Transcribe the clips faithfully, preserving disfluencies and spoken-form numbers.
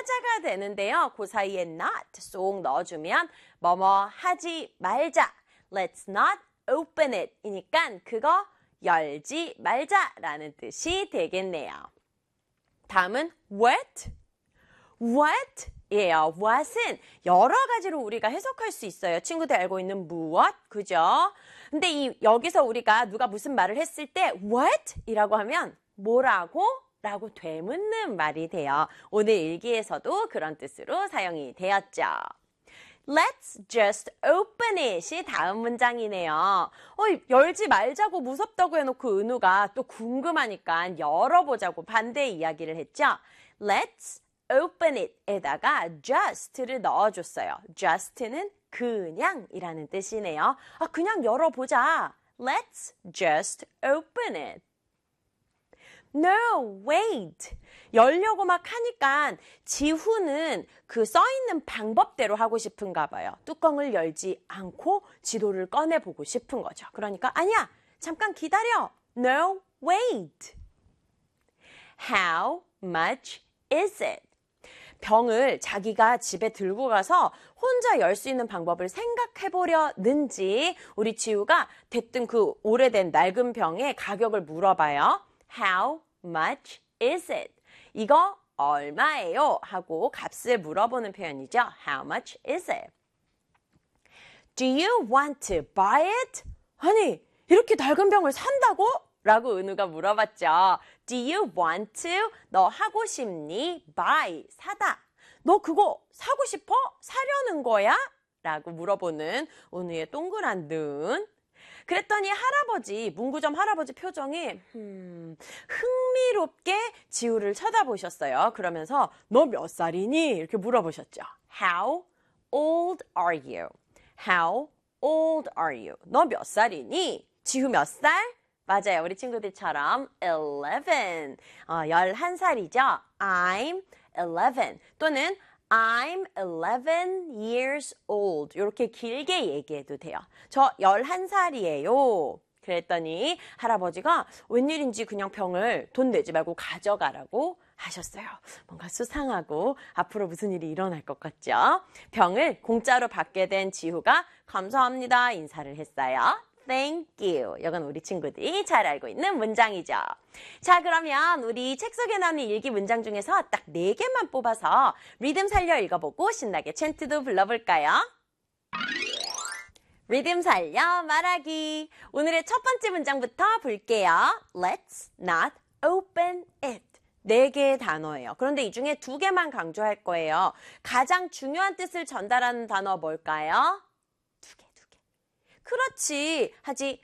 하자가 되는데요. 그 사이에 not 쏙 넣어주면 뭐뭐 하지 말자. Let's not open it 이니까 그거 열지 말자라는 뜻이 되겠네요. 다음은 what? what? 예요. what은 여러 가지로 우리가 해석할 수 있어요. 친구들 알고 있는 무엇, 그죠? 근데 이 여기서 우리가 누가 무슨 말을 했을 때 what? 이라고 하면 뭐라고? 라고 되묻는 말이 돼요. 오늘 일기에서도 그런 뜻으로 사용이 되었죠. Let's just open it이 다음 문장이네요. 어, 열지 말자고 무섭다고 해놓고 은우가 또 궁금하니까 열어보자고 반대 이야기를 했죠. Let's open it에다가 just를 넣어줬어요. just는 그냥이라는 뜻이네요. 아, 그냥 열어보자. Let's just open it. No, wait. 열려고 막 하니까 지후는 그 써있는 방법대로 하고 싶은가 봐요. 뚜껑을 열지 않고 지도를 꺼내보고 싶은 거죠. 그러니까 아니야, 잠깐 기다려. No, wait. How much is it? 병을 자기가 집에 들고 가서 혼자 열 수 있는 방법을 생각해보려는지 우리 지우가 대뜸 그 오래된 낡은 병의 가격을 물어봐요. How much is it? 이거 얼마예요? 하고 값을 물어보는 표현이죠. How much is it? Do you want to buy it? 아니, 이렇게 낡은 병을 산다고? 라고 은우가 물어봤죠. Do you want to? 너 하고 싶니? buy, 사다. 너 그거 사고 싶어? 사려는 거야? 라고 물어보는 은우의 동그란 눈. 그랬더니 할아버지, 문구점 할아버지 표정이 음, 흥미롭게 지우를 쳐다보셨어요. 그러면서 너 몇 살이니? 이렇게 물어보셨죠. How old are you? How old are you? 너 몇 살이니? 지우 몇 살? 맞아요. 우리 친구들처럼 eleven, 어, 열한 살이죠. I'm eleven 또는 I'm eleven years old. 이렇게 길게 얘기해도 돼요. 저 열한 살이에요. 그랬더니 할아버지가 웬일인지 그냥 병을 돈 내지 말고 가져가라고 하셨어요. 뭔가 수상하고 앞으로 무슨 일이 일어날 것 같죠? 병을 공짜로 받게 된 지후가 감사합니다 인사를 했어요. Thank you. 이건 우리 친구들이 잘 알고 있는 문장이죠. 자, 그러면 우리 책 속에 나오는 일기 문장 중에서 딱 네 개만 뽑아서 리듬 살려 읽어보고 신나게 챈트도 불러볼까요? 리듬 살려 말하기. 오늘의 첫 번째 문장부터 볼게요. Let's not open it. 네 개의 단어예요. 그런데 이 중에 두 개만 강조할 거예요. 가장 중요한 뜻을 전달하는 단어 뭘까요? 두 개. 그렇지. 하지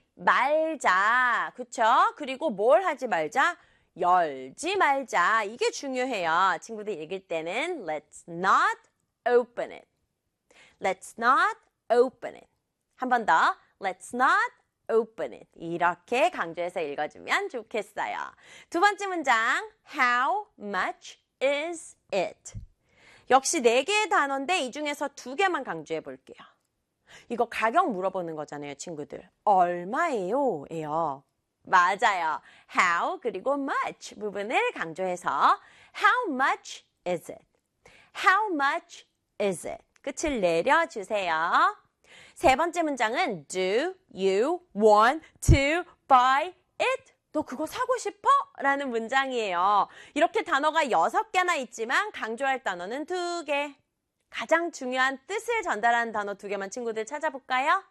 말자. 그쵸? 그리고 뭘 하지 말자? 열지 말자. 이게 중요해요. 친구들 읽을 때는 Let's not open it. Let's not open it. 한 번 더. Let's not open it. 이렇게 강조해서 읽어주면 좋겠어요. 두 번째 문장. How much is it? 역시 네 개의 단어인데 이 중에서 두 개만 강조해 볼게요. 이거 가격 물어보는 거잖아요, 친구들. 얼마예요? 예요. 맞아요. How 그리고 much 부분을 강조해서 How much is it? How much is it? 끝을 내려주세요. 세 번째 문장은 Do you want to buy it? 너 그거 사고 싶어? 라는 문장이에요. 이렇게 단어가 여섯 개나 있지만 강조할 단어는 두 개. 가장 중요한 뜻을 전달하는 단어 두 개만 친구들 찾아볼까요?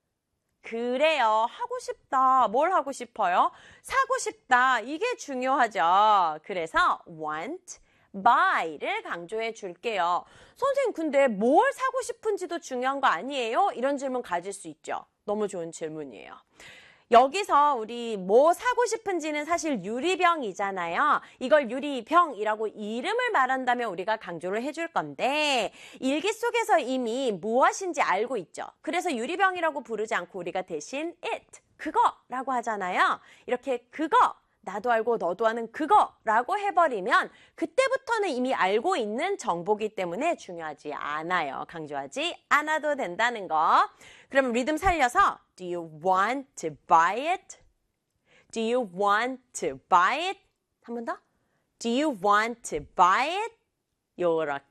그래요. 하고 싶다. 뭘 하고 싶어요? 사고 싶다. 이게 중요하죠. 그래서 want, buy를 강조해 줄게요. 선생님, 근데 뭘 사고 싶은지도 중요한 거 아니에요? 이런 질문 가질 수 있죠. 너무 좋은 질문이에요. 여기서 우리 뭐 사고 싶은지는 사실 유리병이잖아요. 이걸 유리병이라고 이름을 말한다면 우리가 강조를 해줄 건데 일기 속에서 이미 무엇인지 알고 있죠. 그래서 유리병이라고 부르지 않고 우리가 대신 it, 그거라고 하잖아요. 이렇게 그거, 나도 알고 너도 아는 그거라고 해버리면 그때부터는 이미 알고 있는 정보기 때문에 중요하지 않아요. 강조하지 않아도 된다는 거. 그럼 리듬 살려서 Do you want to buy it? Do you want to buy it? 한 번 더. Do you want to buy it? 요렇게.